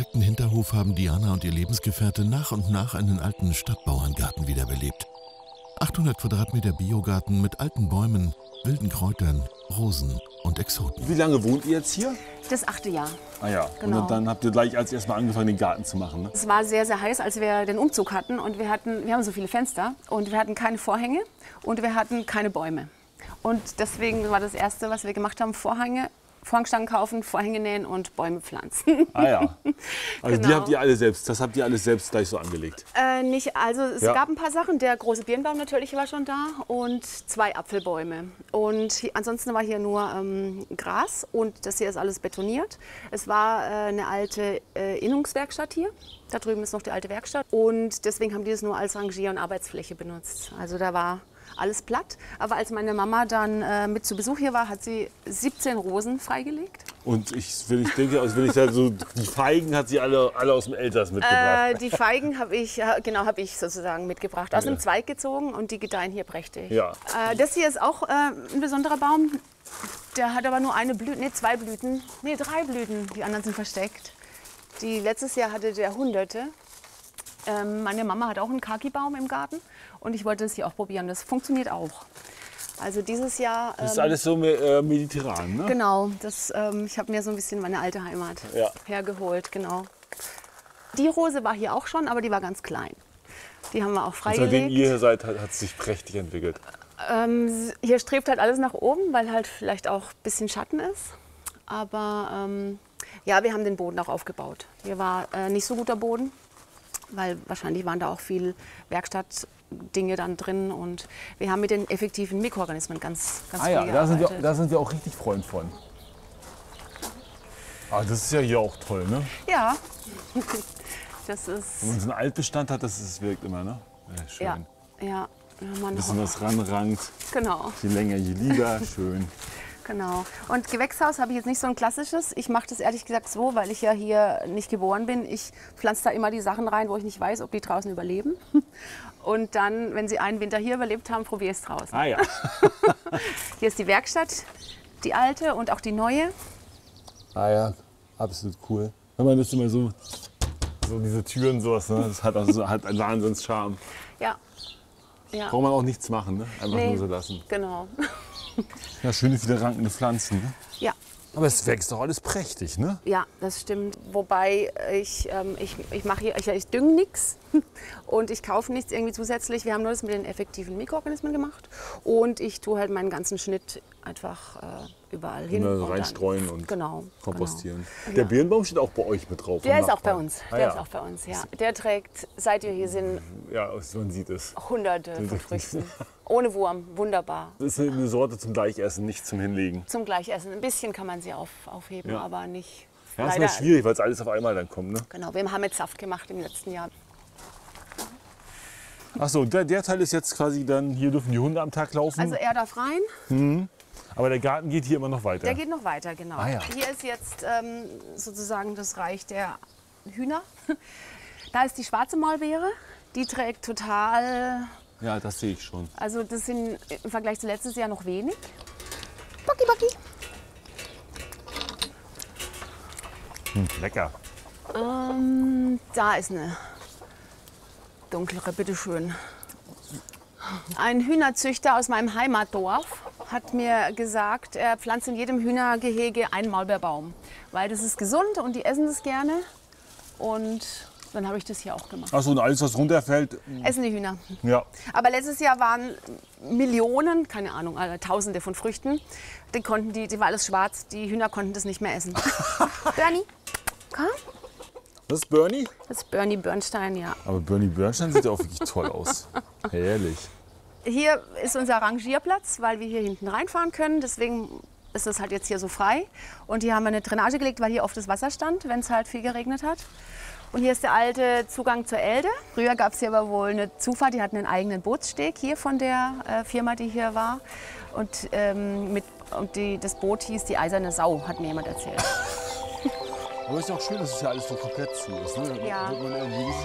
verschreckten Hinterhof haben Diana und ihr Lebensgefährte nach und nach einen alten Stadtbauerngarten wiederbelebt. 800 Quadratmeter Biogarten mit alten Bäumen, wilden Kräutern, Rosen und Exoten. Wie lange wohnt ihr jetzt hier? Das 8. Jahr. Ah ja, Genau. und dann habt ihr gleich als erstes mal angefangen, den Garten zu machen, ne? Es war sehr, sehr heiß, als wir den Umzug hatten. Und wir haben so viele Fenster und wir hatten keine Vorhänge und wir hatten keine Bäume. Und deswegen war das Erste, was wir gemacht haben, Vorhangstangen kaufen, Vorhänge nähen und Bäume pflanzen. Ah ja. Also Genau. die habt ihr alle selbst, das habt ihr alles selbst gleich so angelegt. Es gab ein paar Sachen. Der große Birnbaum natürlich war schon da und 2 Apfelbäume. Und ansonsten war hier nur Gras und das hier ist alles betoniert. Es war eine alte Innungswerkstatt hier. Da drüben ist noch die alte Werkstatt. Und deswegen haben die es nur als Rangier- und Arbeitsfläche benutzt. Also da war alles platt. Aber als meine Mama dann mit zu Besuch hier war, hat sie 17 Rosen freigelegt. Und ich denke, also wenn ich da so, die Feigen hat sie alle aus dem Elsass mitgebracht. Die Feigen habe ich sozusagen mitgebracht. Aus dem Zweig gezogen und die gedeihen hier prächtig. Ja. Das hier ist auch ein besonderer Baum. Der hat aber nur eine Blüte, nee, 2 Blüten, nee, 3 Blüten. Die anderen sind versteckt. Letztes Jahr hatte der Hunderte. Meine Mama hat auch einen Kaki-Baum im Garten und ich wollte das hier auch probieren. Das funktioniert auch. Also dieses Jahr. Das ist alles so mediterran, ne? Genau, ich habe mir so ein bisschen meine alte Heimat hergeholt, genau. Die Rose war hier auch schon, aber die war ganz klein. Die haben wir auch freigelegt. Seitdem ihr hier seid, hat es sich prächtig entwickelt. Hier strebt halt alles nach oben, weil halt vielleicht auch ein bisschen Schatten ist. Aber ja, wir haben den Boden auch aufgebaut. Hier war nicht so guter Boden, weil wahrscheinlich waren da auch viel Werkstattdinge dann drin. Und wir haben mit den effektiven Mikroorganismen ganz viel gearbeitet. Da sind wir auch richtig Freund von. Ah, das ist ja hier auch toll, ne? Ja, das ist. Wenn man so einen Altbestand hat, das wirkt immer, ne? Ja, schön. Ja. Ein bisschen was ranrankt. Genau. Je länger, je lieber. Schön. Genau. Und Gewächshaus habe ich jetzt nicht so ein klassisches. Ich mache das ehrlich gesagt so, weil ich ja hier nicht geboren bin. Ich pflanze da immer die Sachen rein, wo ich nicht weiß, ob die draußen überleben. Und dann, wenn sie einen Winter hier überlebt haben, probiere ich es draußen. Ah ja. Hier ist die Werkstatt, die alte und auch die neue. Ah ja, absolut cool. Wenn man das immer so diese Türen, sowas, ne? Das hat einen Wahnsinnscharme. Ja. Braucht man auch nichts machen, ne? Einfach nur so lassen. Genau. Ja, schöne, viele rankende Pflanzen, ne? Ja. Aber es wächst doch alles prächtig, ne? Ja, das stimmt. Wobei ich dünge nichts und ich kaufe nichts irgendwie zusätzlich. Wir haben nur das mit den effektiven Mikroorganismen gemacht und ich tue halt meinen ganzen Schnitt einfach überall hin. Immer reinstreuen und kompostieren. Genau. Der Birnbaum steht auch bei euch mit drauf. Der ist auch bei uns. Der ist auch bei uns, ja. Der trägt, seit wir hier sind, ja, man sieht es. Hunderte von Früchten. Ohne Wurm, wunderbar. Das ist eine Sorte zum Gleichessen, nicht zum Hinlegen. Zum Gleichessen. Ein bisschen kann man sie aufheben, aber nicht. Ja, das ist immer schwierig, weil es alles auf einmal dann kommt, ne? Genau, wir haben jetzt Saft gemacht im letzten Jahr. Achso, der Teil ist jetzt quasi dann, hier dürfen die Hunde am Tag laufen. Also er darf rein. Aber der Garten geht hier immer noch weiter. Der geht noch weiter, genau. Ah, ja. Hier ist jetzt sozusagen das Reich der Hühner. Da ist die schwarze Maulbeere. Die trägt total. Ja, das sehe ich schon. Also das sind im Vergleich zu letztes Jahr noch wenig. Bocki, Bocki. Lecker. Da ist eine dunklere, bitteschön. Ein Hühnerzüchter aus meinem Heimatdorf hat mir gesagt, er pflanzt in jedem Hühnergehege einen Maulbeerbaum. Weil das ist gesund und die essen das gerne. Und dann habe ich das hier auch gemacht. Achso, und alles, was runterfällt. Essen die Hühner. Ja. Aber letztes Jahr waren Millionen, keine Ahnung, Tausende von Früchten. Die war alles schwarz. Die Hühner konnten das nicht mehr essen. Bernie, komm. Das ist Bernie? Das ist Bernie Bernstein, ja. Aber Bernie Bernstein sieht ja auch wirklich toll aus. Herrlich. Hier ist unser Rangierplatz, weil wir hier hinten reinfahren können. Deswegen ist es halt jetzt hier so frei. Und hier haben wir eine Drainage gelegt, weil hier oft das Wasser stand, wenn es halt viel geregnet hat. Und hier ist der alte Zugang zur Elde. Früher gab es hier aber wohl eine Zufahrt, die hatten einen eigenen Bootssteg hier von der Firma, die hier war. Und das Boot hieß die Eiserne Sau, hat mir jemand erzählt. Aber es ist auch schön, dass es ja alles so komplett zu ist. Ne? Ja. Wird man irgendwie